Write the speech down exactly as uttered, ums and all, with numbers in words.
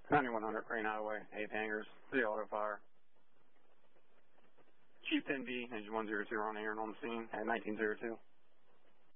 ninety-one hundred Crane Highway, eighth Hangars, three auto fire. Chief ten B, engine one zero two on air and on the scene at nineteen zero two.